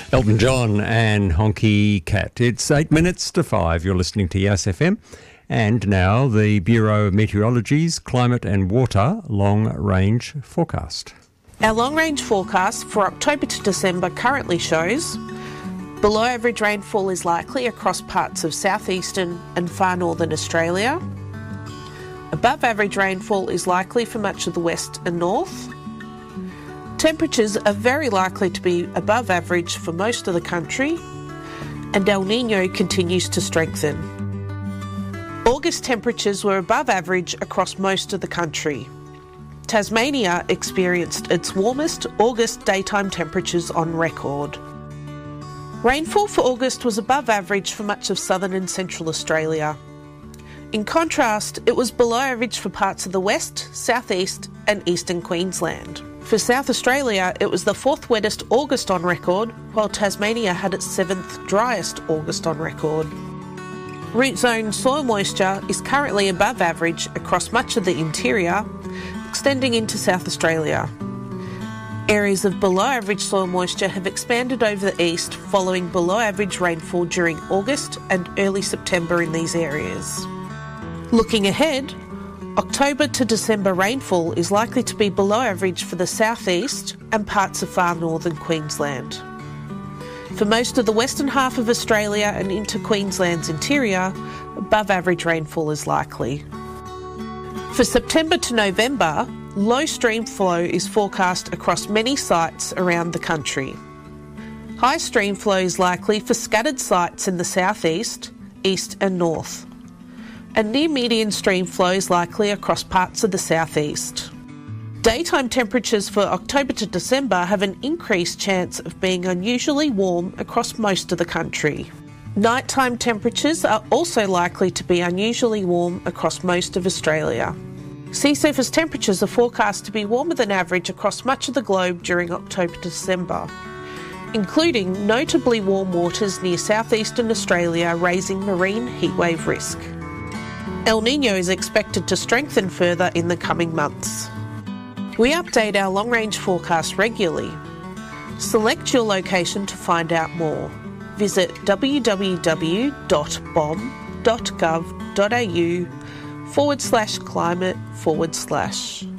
Elton John and Honky Cat. It's 8 minutes to 5. You're listening to Yass FM. And now the Bureau of Meteorology's Climate and Water Long Range Forecast. Our long range forecast for October to December currently shows below average rainfall is likely across parts of southeastern and far northern Australia. Above average rainfall is likely for much of the west and north. Temperatures are very likely to be above average for most of the country, and El Niño continues to strengthen. August temperatures were above average across most of the country. Tasmania experienced its warmest August daytime temperatures on record. Rainfall for August was above average for much of southern and central Australia. In contrast, it was below average for parts of the west, southeast and eastern Queensland. For South Australia, it was the fourth wettest August on record, while Tasmania had its seventh driest August on record. Root zone soil moisture is currently above average across much of the interior, extending into South Australia. Areas of below average soil moisture have expanded over the east following below average rainfall during August and early September in these areas. Looking ahead, October to December rainfall is likely to be below average for the southeast and parts of far northern Queensland. For most of the western half of Australia and into Queensland's interior, above average rainfall is likely. For September to November, low stream flow is forecast across many sites around the country. High stream flow is likely for scattered sites in the southeast, east and north. And near median stream flow is likely across parts of the southeast. Daytime temperatures for October to December have an increased chance of being unusually warm across most of the country. Nighttime temperatures are also likely to be unusually warm across most of Australia. Sea surface temperatures are forecast to be warmer than average across much of the globe during October to December, including notably warm waters near southeastern Australia, raising marine heatwave risk. El Niño is expected to strengthen further in the coming months. We update our long-range forecast regularly. Select your location to find out more. Visit www.bom.gov.au/climate/.